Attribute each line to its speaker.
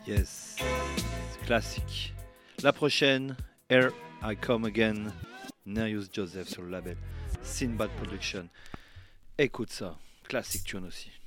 Speaker 1: Yes, c'est classique. La prochaine, Here I Come Again, Nereus Joseph sur le label Sinbad Production. Écoute ça, classique tune aussi.